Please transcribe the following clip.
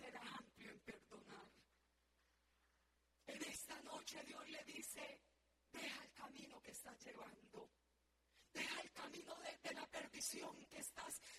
ser amplio en perdonar. En esta noche Dios le dice: deja el camino que estás llevando. Deja el camino de la perdición que estás